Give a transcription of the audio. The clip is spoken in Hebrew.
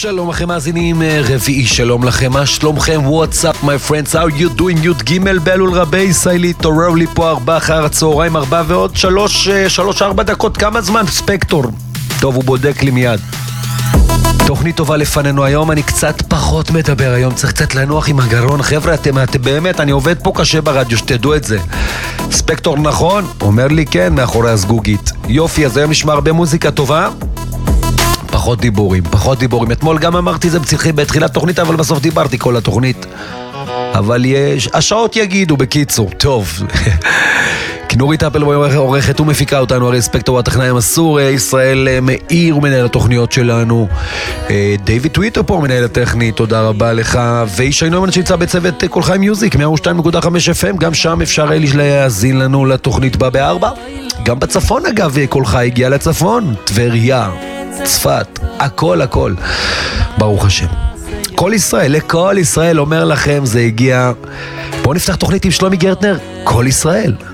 שלום לכם מאזינים, רביעי שלום לכם, מה שלומכם? What's up my friends, how you doing? י' ג' באלול רבי ישראלי, תורר לי פה 4 אחר הצהריים, 4 ועוד 3-4 דקות, כמה זמן? ספקטור. טוב, הוא בודק לי מיד. תוכנית טובה לפנינו היום, אני קצת פחות מדבר היום, צריך קצת לנוח עם הגרון. חבר'ה, אתם באמת, אני עובד פה קשה ברדיו, שתדעו את זה. ספקטור נכון? אומר לי כן, מאחורי הסגוגית. יופי, אז היום נשמע הרבה מוזיקה טובה. פחות דיבורים. אתמול גם אמרתי זה בתחילת תוכנית, אבל בסוף דיברתי כל התוכנית. אבל השעות יגידו בקיצור. טוב. כנורית אפל עורכת ומפיקה אותנו, הרי ספקטור הטכנאי המסור, ישראל מאיר ומנהל התוכניות שלנו, דיוויד טוויטר פה מנהל הטכני, תודה רבה לך, וישי נוימן שנמצא בצוות כל חי מיוזיק 102.5 FM, גם שם אפשר להאזין לנו לתוכנית ב4, גם בצפון אגב, כל חי הגיע לצפון, טבריה, צפת, הכל, ברוך השם. כל ישראל, לכל ישראל אומר לכם, זה הגיע. בואו נפתח תוכנית עם שלומי גרטנר, כל ישראל.